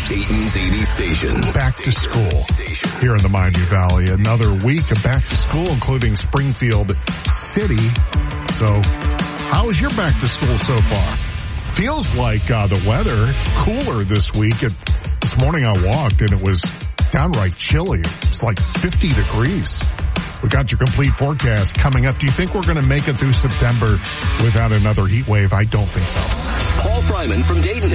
Dayton's 80 station. Back to school here in the Miami Valley. Another week of back to school, including Springfield City. So, how was your back to school so far? Feels like the weather cooler this week. This morning I walked and it was downright chilly. It's like 50 degrees. We got your complete forecast coming up. Do you think we're going to make it through September without another heat wave? I don't think so. Paul Fryman from Dayton